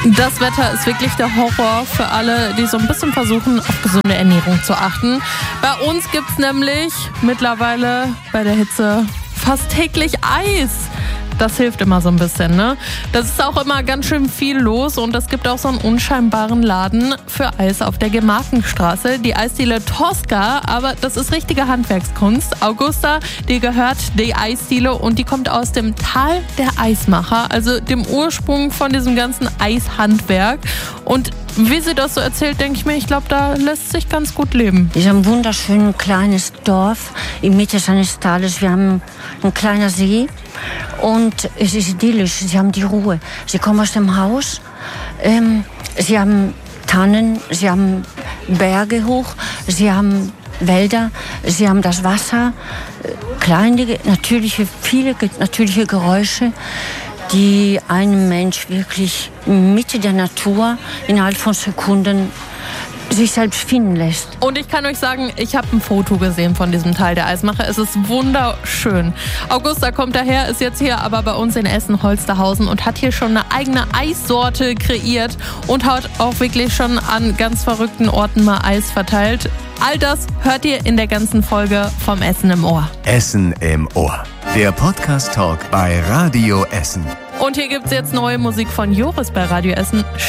Das Wetter ist wirklich der Horror für alle, die so ein bisschen versuchen, auf gesunde Ernährung zu achten. Bei uns gibt's nämlich mittlerweile bei der Hitze fast täglich Eis. Das hilft immer so ein bisschen, ne? Das ist auch immer ganz schön viel los und es gibt auch so einen unscheinbaren Laden für Eis auf der Gemarkenstraße, die Eisdiele Tosca, aber das ist richtige Handwerkskunst. Augusta, die gehört die Eisdiele und die kommt aus dem Tal der Eismacher, also dem Ursprung von diesem ganzen Eishandwerk. Und wie sie das so erzählt, denke ich mir, ich glaube, da lässt sich ganz gut leben. Wir haben ein wunderschönes kleines Dorf in Mitte seines Tales. Wir haben einen kleinen See und es ist idyllisch. Sie haben die Ruhe. Sie kommen aus dem Haus, sie haben Tannen, sie haben Berge hoch, sie haben Wälder, sie haben das Wasser, kleine, viele natürliche Geräusche, die einem Mensch wirklich Mitte der Natur innerhalb von Sekunden sich selbst finden lässt. Und ich kann euch sagen, ich habe ein Foto gesehen von diesem Teil der Eismacher. Es ist wunderschön. Augusta kommt daher, ist jetzt hier aber bei uns in Essen-Holsterhausen und hat hier schon eine eigene Eissorte kreiert und hat auch wirklich schon an ganz verrückten Orten mal Eis verteilt. All das hört ihr in der ganzen Folge vom Essen im Ohr. Essen im Ohr. Der Podcast-Talk bei Radio Essen. Und hier gibt's jetzt neue Musik von Joris bei Radio Essen.